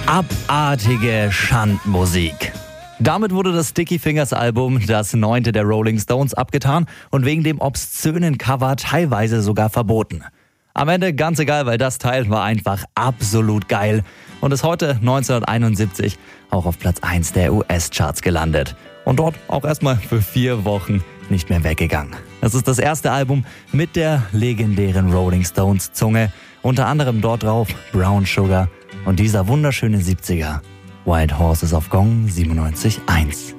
Abartige Schandmusik. Damit wurde das Sticky Fingers Album, das 9. der Rolling Stones, abgetan und wegen dem obszönen Cover teilweise sogar verboten. Am Ende ganz egal, weil das Teil war einfach absolut geil und ist heute 1971 auch auf Platz 1 der US-Charts gelandet. Und dort auch erstmal für 4 Wochen nicht mehr weggegangen. Es ist das erste Album mit der legendären Rolling Stones Zunge. Unter anderem dort drauf Brown Sugar und dieser wunderschöne 70er Wild Horses of Gong 97.1.